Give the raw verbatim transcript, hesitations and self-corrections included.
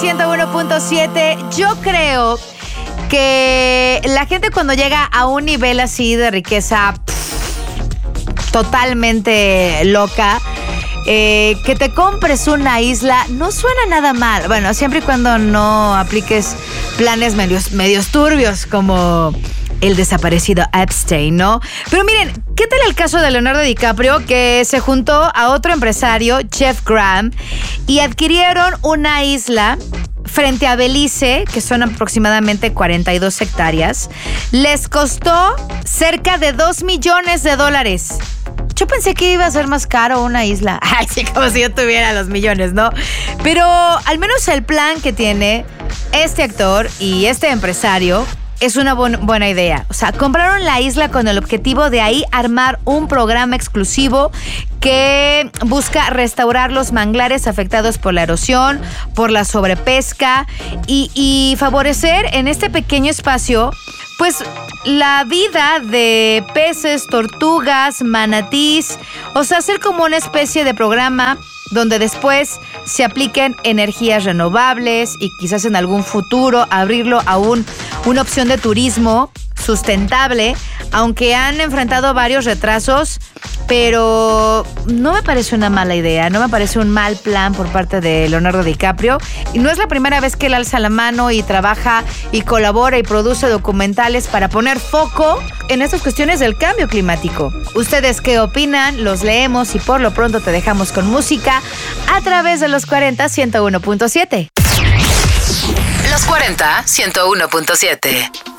ciento uno punto siete. Yo creo que la gente cuando llega a un nivel así de riqueza pff, totalmente loca, eh, que te compres una isla no suena nada mal. Bueno, siempre y cuando no apliques planes medios, medios turbios como el desaparecido Epstein, ¿no? Pero miren, ¿qué tal el caso de Leonardo DiCaprio, que se juntó a otro empresario, Jeff Graham, y adquirieron una isla frente a Belice, que son aproximadamente cuarenta y dos hectáreas? Les costó cerca de dos millones de dólares. Yo pensé que iba a ser más caro una isla. Ay, sí, como si yo tuviera los millones, ¿no? Pero al menos el plan que tiene este actor y este empresario es una bu- buena idea. O sea, compraron la isla con el objetivo de ahí armar un programa exclusivo que busca restaurar los manglares afectados por la erosión, por la sobrepesca y, y favorecer en este pequeño espacio, pues, la vida de peces, tortugas, manatís. O sea, hacer como una especie de programa donde después se apliquen energías renovables y quizás en algún futuro abrirlo a un, una opción de turismo sustentable, aunque han enfrentado varios retrasos, pero no me parece una mala idea, no me parece un mal plan por parte de Leonardo DiCaprio. Y no es la primera vez que él alza la mano y trabaja y colabora y produce documentales para poner foco en estas cuestiones del cambio climático. ¿Ustedes qué opinan? Los leemos y por lo pronto te dejamos con música a través de los cuarenta, ciento uno punto siete. Los cuarenta, ciento uno punto siete.